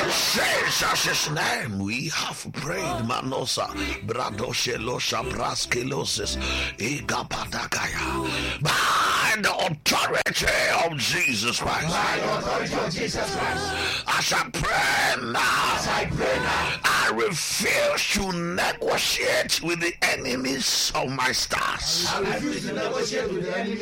Jesus' his name we have prayed. Manosa Bradoshelosha Braskelosis Igapatakaya. By the authority of Jesus Christ. As I pray now, I refuse to negotiate with the enemies of my stars.